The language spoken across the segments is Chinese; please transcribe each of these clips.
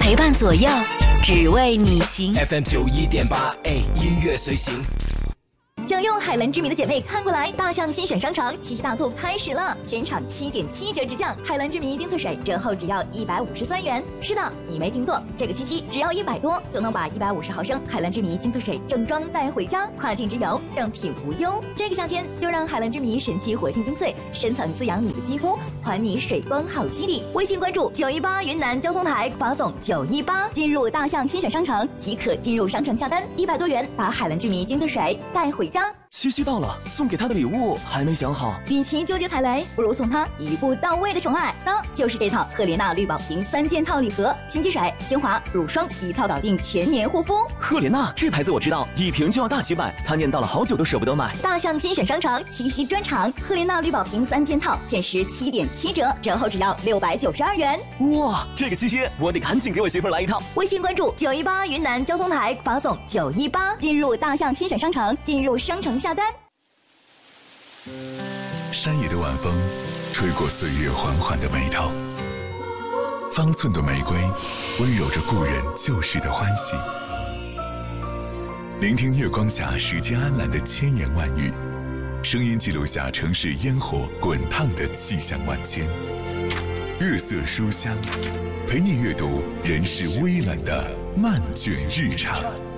陪伴左右，只为你行。 FM91.8，音乐随行。 享用海蓝之谜的姐妹看过来，大象新选商城七夕大促开始了，全场7.7折直降，海蓝之谜精粹水折后只要153元。是的，你没听错，这个七夕只要100多就能把150毫升海蓝之谜精粹水正装带回家，跨境直邮，正品无忧。这个夏天就让海蓝之谜神奇活性精粹深层滋养你的肌肤，还你水光好肌理。微信关注918云南交通台，发送918进入大象新选商城即可进入商城下单，100多元把海蓝之谜精粹水带回家。 七夕到了，送给他的礼物还没想好。 与其纠结踩雷，不如送他一步到位的宠爱，那就是这套赫莲娜绿宝瓶3件套礼盒，清洁水、精华、乳霜一套搞定全年护肤。 赫莲娜这牌子我知道，一瓶就要大几百，他念叨了好久都舍不得买。 大象新选商城七夕专场，赫莲娜绿宝瓶3件套限时7.7折，折后只要692元。 哇，这个七夕我得赶紧给我媳妇来一套。 微信关注918云南交通台，发送918进入大象新选商城，进入商城下单。 山野的晚风吹过岁月缓缓的眉头，方寸的玫瑰温柔着故人旧时的欢喜。聆听月光下时间安澜的千言万语，声音记录下城市烟火滚烫的气象万千。月色书香，陪你阅读人世微澜的漫卷日常。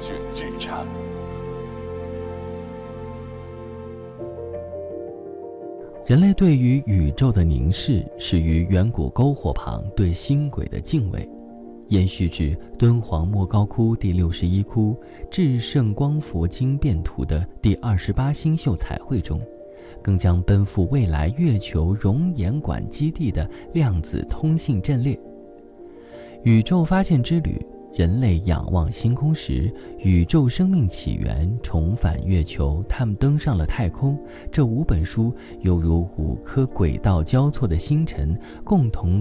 人类对于宇宙的凝视，始于远古篝火旁对星轨的敬畏，延续至敦煌莫高窟第61窟至圣光佛经变图的第28星宿彩绘中，更将奔赴未来月球熔岩管基地的量子通信阵列。宇宙发现之旅，人类仰望星空时，宇宙生命起源，重返月球，他们登上了太空。这5本书犹如5颗轨道交错的星辰，共同